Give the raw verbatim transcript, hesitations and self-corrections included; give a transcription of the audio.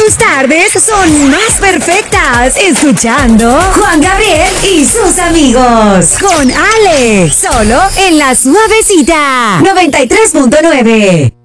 tus tardes son más perfectas escuchando Juan Gabriel y sus amigos. Con Ale, solo en La Suavecita noventa y tres punto nueve.